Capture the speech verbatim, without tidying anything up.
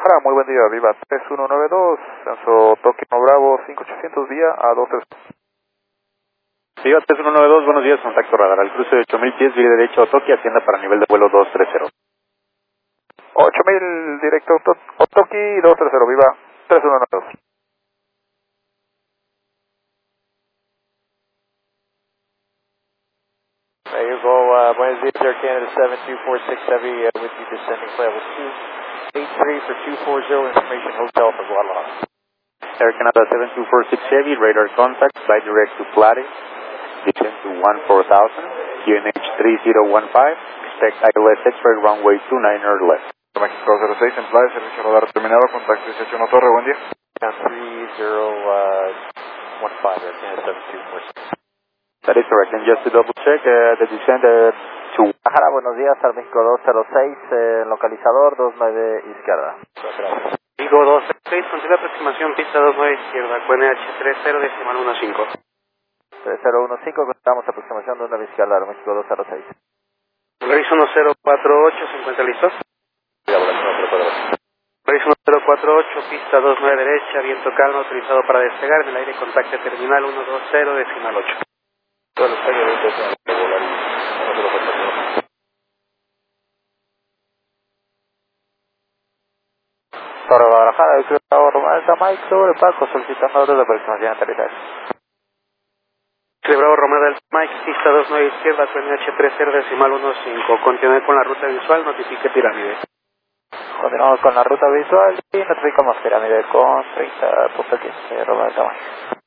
Guadalajara, muy buen día, Viva tres uno nueve dos, Censo Tokio Bravo cinco ochocientos vía a dos tres. Viva tres uno nueve dos, buenos días, contacto radar, al cruce de ocho mil pies, vía derecho a Otoki, hacienda para nivel de vuelo dos tres cero. ocho mil directo Otoki dos tres cero, Viva tres uno nueve dos. There you go, uh, Buenos Dias, Air Canada seven two four six Heavy, uh, with you descending for level two eight three for two four zero, information hotel for Guadalajara. Air Canada seven two four six Heavy, radar contact, fly direct to Plate, descend to one four thousand, Q N H three zero one five, expect I L S X-ray runway two nine or less. México cero seis, en playa, servicio radar terminado, contacto dieciocho uno Torre, buen día. three zero one five, Air Canada seven two four six. That is correct, and just to double check, uh, the descent uh, to... Guadalajara, buenos días, al México dos cero seis, eh, localizador dos nueve izquierda. México dos cero seis, consigue aproximación pista dos nueve izquierda, Q N H tres cero decimal uno cinco. tres cero uno cinco, contamos aproximación dos nueve izquierda, al México dos cero seis. Reviso uno cero cuatro ocho, ¿se encuentra listo? Reviso uno cero cuatro ocho, pista dos nueve derecha, viento calmo, autorizado para despegar, en el aire contacto terminal uno dos cero decimal ocho. Bueno, está bien, entonces, volar. Torre Guadalajara, el cruzado Román de Mike sobre Paco, solicitando orden de aproximación a aterrizaje. Celebrado Romero del Mike, pista dos nueve izquierda, Q N H tres cero decimal uno cinco. Continúe con la ruta visual, notifique pirámide. Continuamos con la ruta visual y notificamos pirámide con treinta punto quince, Román de Mike.